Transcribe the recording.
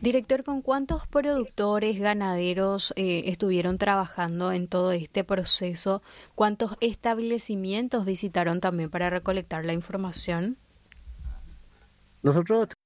Director, ¿con cuántos productores, ganaderos estuvieron trabajando en todo este proceso? ¿Cuántos establecimientos visitaron también para recolectar la información? Nosotros